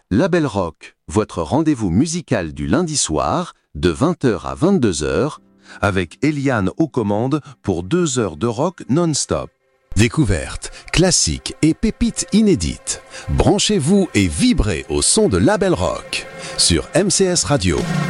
Label Rock, votre rendez-vous musical du lundi soir, de 20h à 22h, avec Eliane aux commandes pour 2 heures de rock non-stop. Découvertes, classiques et pépites inédites. Branchez-vous et vibrez au son de Label Rock sur MCS Radio.